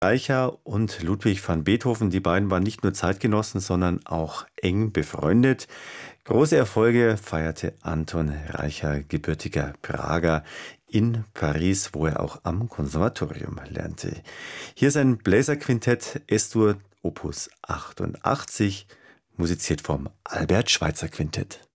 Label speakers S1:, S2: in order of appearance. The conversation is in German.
S1: Reicher und Ludwig van Beethoven, die beiden waren nicht nur Zeitgenossen, sondern auch eng befreundet. Große Erfolge feierte Anton Reicher, gebürtiger Prager, in Paris, wo er auch am Konservatorium lernte. Hier sein Bläserquintett Es-Dur Opus 88, musiziert vom Albert Schweitzer Quintett.